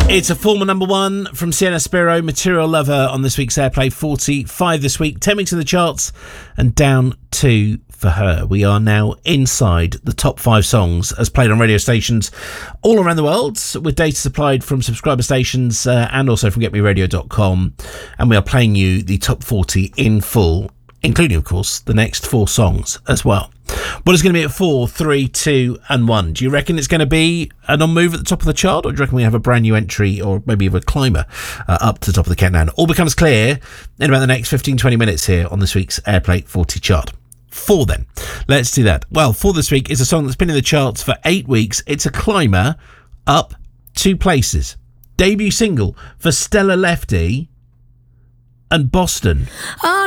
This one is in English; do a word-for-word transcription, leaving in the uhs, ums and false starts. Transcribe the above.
It's a former number one from Sienna Spiro, Material Lover, on this week's Airplay. forty-five this week, ten weeks in the charts, and down two for her. We are now inside the top five songs as played on radio stations all around the world, with data supplied from subscriber stations uh, and also from get me radio dot com. And we are playing you the top forty in full, including, of course, the next four songs as well. What is going to be at four, three, two, and one? Do you reckon it's going to be an on move at the top of the chart, or do you reckon we have a brand new entry, or maybe even a climber uh, up to the top of the countdown? All becomes clear in about the next fifteen, twenty minutes here on this week's Airplay forty chart. Four then. Let's do that. Well, for this week is a song that's been in the charts for eight weeks. It's a climber up two places. Debut single for Stella Lefty and Boston. Oh,